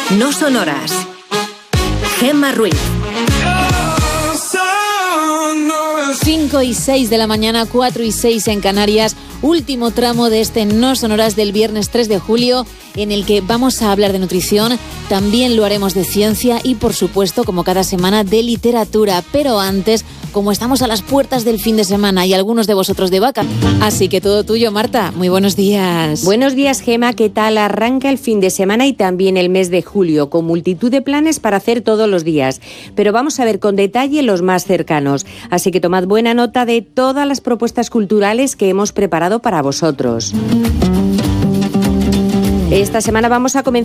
No son horas. Gemma Ruiz. 5:06 de la mañana, 4:06 en Canarias. Último tramo de este No son horas del viernes 3 de julio, en el que vamos a hablar de nutrición, también lo haremos de ciencia y, por supuesto, como cada semana, de literatura. Pero antes, como estamos a las puertas del fin de semana y algunos de vosotros de vaca, así que todo tuyo, Marta. Muy buenos días. Buenos días, Gema. ¿Qué tal? Arranca el fin de semana y también el mes de julio, con multitud de planes para hacer todos los días. Pero vamos a ver con detalle los más cercanos. Así que tomad buena nota de todas las propuestas culturales que hemos preparado para vosotros. Esta semana vamos a comenzar